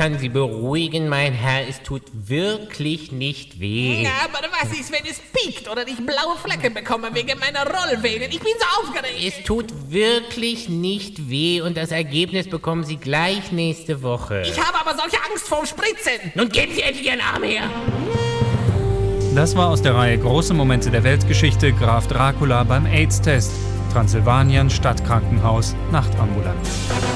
kann Sie beruhigen, mein Herr, es tut wirklich nicht weh. Ja, aber was ist, wenn es piekt oder ich blaue Flecke bekomme wegen meiner Rollvenen? Ich bin so aufgeregt. Es tut wirklich nicht weh und das Ergebnis bekommen Sie gleich nächste Woche. Ich habe aber solche Angst vorm Spritzen. Nun geben Sie endlich Ihren Arm her. Das war aus der Reihe Große Momente der Weltgeschichte Graf Dracula beim AIDS-Test. Transsilvanien Stadtkrankenhaus Nachtambulanz.